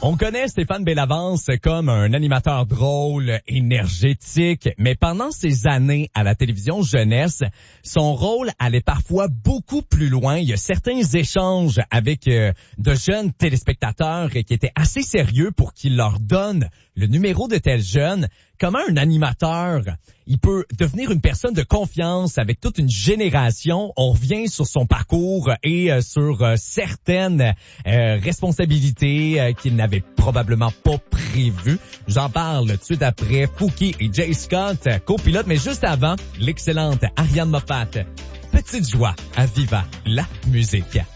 On connaît Stéphane Bellavance comme un animateur drôle, énergétique, mais pendant ses années à la télévision jeunesse, son rôle allait parfois beaucoup plus loin. Il y a certains échanges avec de jeunes téléspectateurs qui étaient assez sérieux pour qu'il leur donne le numéro de tel jeune. Comment un animateur, il peut devenir une personne de confiance avec toute une génération. On revient sur son parcours et sur certaines responsabilités qu'il n'avait probablement pas prévues. J'en parle tout de suite après Fouki et Jay Scott, copilote, mais juste avant, l'excellente Ariane Moffat. Petite joie à Viva la musique.